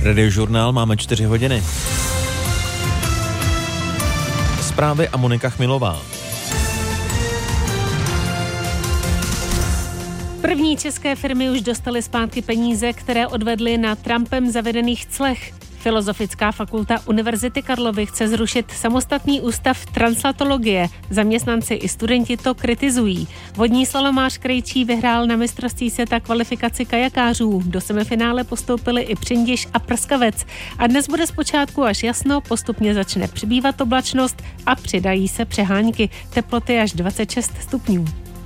Radiožurnál máme 4 hodiny. Zprávy a Monika Chmilová. První české firmy už dostaly zpátky peníze, které odvedly na Trumpem zavedených clech. Filozofická fakulta Univerzity Karlovy chce zrušit samostatný ústav translatologie. Zaměstnanci i studenti to kritizují. Vodní slalomář Krejčí vyhrál na mistrovství světa kvalifikaci kajakářů. Do semifinále postoupili i Přindiš a Prskavec. A dnes bude zpočátku až jasno, postupně začne přibývat oblačnost a přidají se přehánky. Teploty až 26 stupňů.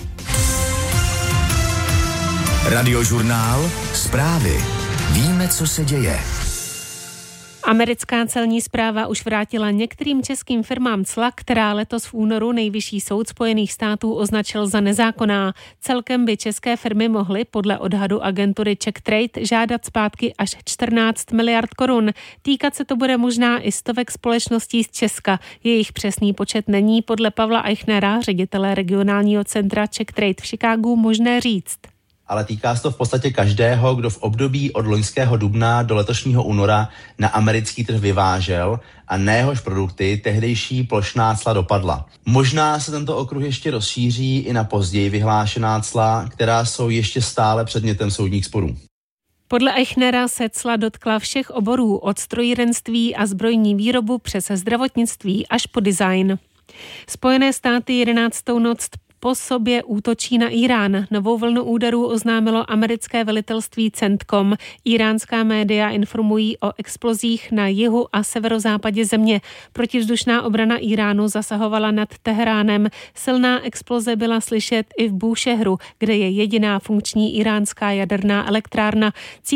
Radiožurnál, zprávy. Víme, co se děje. Americká celní správa už vrátila některým českým firmám cla, která letos v únoru Nejvyšší soud Spojených států označil za nezákonná. Celkem by české firmy mohly podle odhadu agentury CzechTrade žádat zpátky až 14 miliard korun. Týkat se to bude možná i stovek společností z Česka. Jejich přesný počet není podle Pavla Eichnera, ředitele regionálního centra CzechTrade v Chicagu, možné říct. Ale týká se to v podstatě každého, kdo v období od loňského dubna do letošního února na americký trh vyvážel a na jehož produkty tehdejší plošná cla dopadla. Možná se tento okruh ještě rozšíří i na později vyhlášená cla, která jsou ještě stále předmětem soudních sporů. Podle Eichnera se cla dotkla všech oborů, od strojírenství a zbrojní výrobu přes zdravotnictví až po design. Spojené státy 11. noc po sobě útočí na Irán. Novou vlnu úderů oznámilo americké velitelství CENTCOM. Iránská média informují o explozích na jihu a severozápadě země. Protivzdušná obrana Iránu zasahovala nad Teheránem. Silná exploze byla slyšet i v Búšehru, kde je jediná funkční iránská jaderná elektrárna.